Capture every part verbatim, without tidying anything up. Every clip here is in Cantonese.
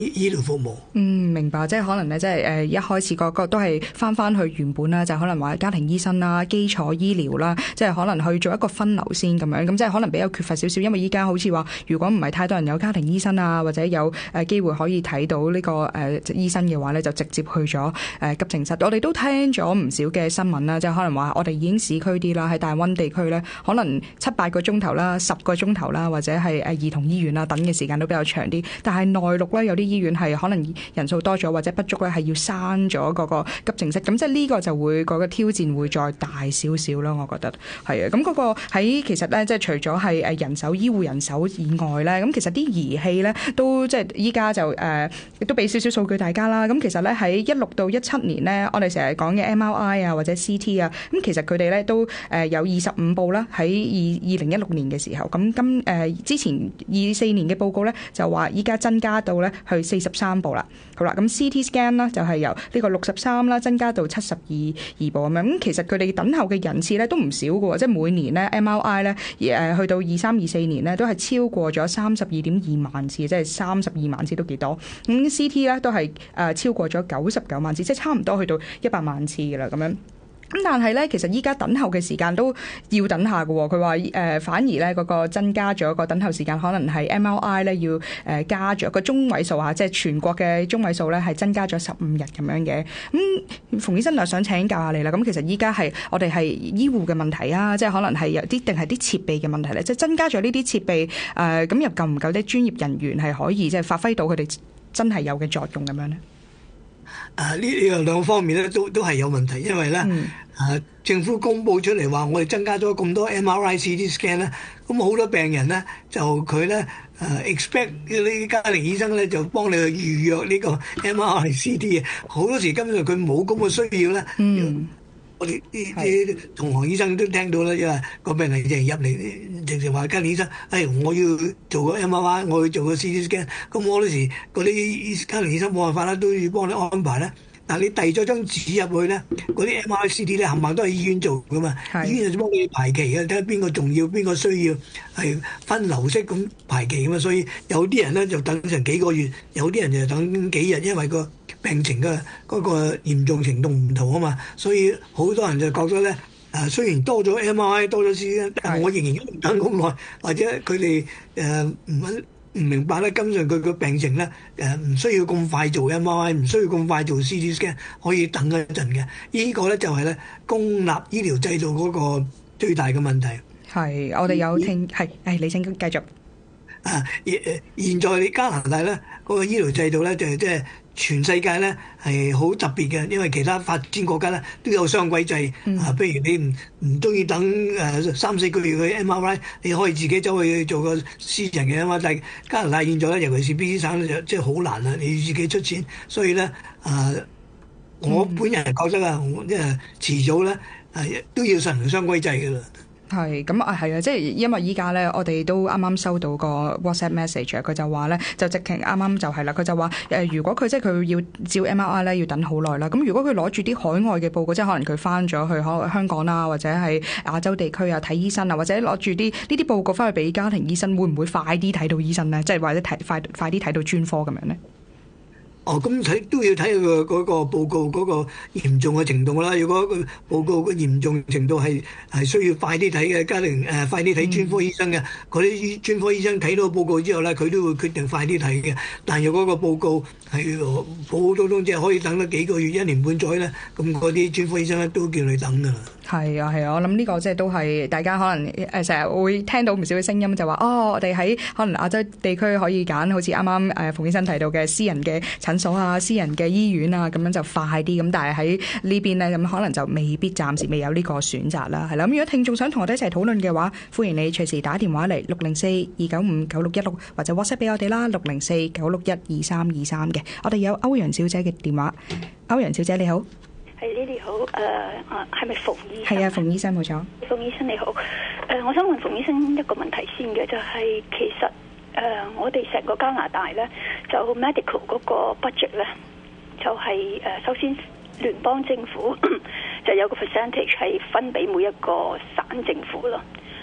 醫療服務。 嗯，明白，即係可能咧，即係誒一開始個個都係翻翻去原本啦，就可能話家庭醫生啦、基礎醫療啦，即係可能去做一個分流先咁樣，咁即係可能比較缺乏少少，因為依家好似話，如果唔係太多人有家庭醫生啊，或者有誒機會可以睇到呢個誒醫生嘅話咧，就直接去咗誒急症室。我哋都聽咗唔少嘅新聞啦，即係可能話我哋已經市區啲啦，喺大溫地區咧，可能七八個鐘頭啦、十個鐘頭啦，或者係誒兒童醫院啊等嘅時間都比較長啲，但係內陸咧有啲醫院係可能人數多咗或者不足咧，係要閂咗嗰個急症室，咁即係呢個就會嗰個挑戰會再大少少咯。我覺得係啊，咁嗰個喺其實咧，即係除咗係誒人手醫護人手以外咧，咁其實啲儀器咧都即係依家就誒亦、呃、都俾少少數據大家啦。咁其實咧喺一六到一七年咧，我哋成日講嘅 M R I 啊或者 C T 啊，咁其實佢哋咧都誒有二十五部啦。喺二二零一六年嘅時候，咁今誒之前二四年嘅報告咧就話依家增加到咧去四十三部啦。好啦，咁 C T scan 啦就係由呢個六十三啦增加到七十二二部咁樣。咁其實佢哋等候嘅人次咧都唔少嘅喎，即係每年咧 M R I 咧誒去到二三二四年咧都係超過咗三十二點二萬次，即係三十二萬次都幾多。咁 C T 咧都係誒超過咗九十九萬次，即係差唔多去到一百萬次嘅啦咁樣。咁但係咧，其實依家等候嘅時間都要等下嘅喎。佢話誒反而咧嗰個增加咗個等候時間，可能係 M R I 咧要誒加咗個中位數嚇，即係全國嘅中位數咧係增加咗十五日咁樣嘅。咁馮醫生就想請教下你啦。咁其實依家係我哋係醫護嘅問題啊，即係可能係有啲定係啲設備嘅問題咧？即係增加咗呢啲設備誒，咁又夠唔夠啲專業人員係可以即係發揮到佢哋真係有嘅作用咁樣咧？ 啊！呢呢兩方面咧都都係有問題，因為咧、嗯、啊政府公佈出嚟話我哋增加咗咁多 M R I、C T scan 咧，咁好多病人咧就佢咧誒 expect 呢啲家庭醫生咧就幫你去預約呢個 M R I、C T 嘅，好多時根本上佢冇咁嘅需要咧。嗯我哋啲啲同行醫生都聽到啦，因為個病人就入嚟，直情話家庭醫生，哎，我要做個 M R I， 我要做個 C T scan，咁我嗰時嗰啲家庭醫生冇辦法啦，都要幫你安排啦。但係你遞咗張紙入去咧，嗰啲 M R I、C T 咧冚唪唥都係醫院做噶嘛，醫院就幫你排期嘅，睇下邊個重要，邊個需要，係分流式咁排期噶嘛。所以有啲人咧就等成幾個月，有啲人就等幾日，因為個病情嘅嗰個嚴重程度唔同啊嘛，所以好多人就覺得咧，誒雖然多咗 M R I 多咗 C T， 但係我仍然唔等咁耐，或者佢哋誒唔肯唔明白咧，根本上佢個病情咧誒唔需要咁快做 M R I， 唔需要咁快做 C T scan， 可以等一陣嘅。呢個咧就係咧公立醫療制度嗰個最大嘅問題。係， 我哋有聽係誒，你請繼續。 啊！現現在你加拿大咧嗰個醫療制度咧就係即係全世界咧係好特別嘅，因為其他發展國家咧都有雙軌制。嗯、啊，譬如你唔唔中意等誒三四個月嘅 M R I， 你可以自己走去做個私人嘅啊嘛。但係加拿大現在咧，尤其是 B C 省咧，就即係好難啊！你要自己出錢，所以咧啊，我本人係覺得啊，即係遲早咧係都要實行雙軌制㗎啦。 係咁啊，係啊，即係因為依家咧，我哋都啱啱收到個 WhatsApp message，佢就話咧，就直情啱啱就係啦，佢就話誒，如果佢即係佢要照 M R I 咧，要等好耐啦。咁如果佢攞住啲海外嘅報告，即係可能佢翻咗去可香港啊，或者係亞洲地區啊睇醫生啊，或者攞住啲呢啲報告翻去俾家庭醫生，會唔會快啲睇到醫生咧？即係或者睇快快啲睇到專科咁樣咧？ 哦，咁睇都要睇佢嗰個報告嗰個嚴重嘅程度啦。如果個報告嘅嚴重程度係係需要快啲睇嘅，家庭誒、呃、快啲睇專科醫生嘅，嗰啲專科醫生睇到報告之後咧，佢都會決定快啲睇嘅。但如果個報告係普普通通，即係可以等得幾個月、一年半載咧，咁嗰啲專科醫生咧都叫你等㗎啦。 係啊係啊，我諗呢個即係都係大家可能誒成日會聽到唔少嘅聲音，就話哦，我哋喺可能亞洲地區可以揀，好似啱啱誒馮醫生提到嘅私人嘅診所啊、私人嘅醫院啊，咁樣就快啲。咁但係喺呢邊咧，咁可能就未必暫時未有呢個選擇啦。係啦，咁如果聽眾想同我哋一齊討論嘅話，歡迎你隨時打電話嚟六零四二九五九六一六，或者 WhatsApp 俾我哋啦，六零四九六一二三二三嘅。我哋有歐陽小姐嘅電話，歐陽小姐你好。 係呢啲好，誒、呃、啊，係咪馮醫生？ 係啊，馮醫生冇錯。 馮醫生你好，誒、呃，我想問馮醫生一個問題先嘅，就係、是、其實誒、呃，我哋成個加拿大咧，就 medical 嗰個 budget 咧，就係、是、誒、呃，首先聯邦政府就有個 percentage 係分俾每一個省政府咯。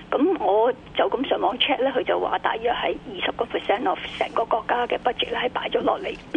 咁我就咁上網 check 咧，佢就話大約係二十個 percent of 成個國家嘅 budget 咧係擺咗落嚟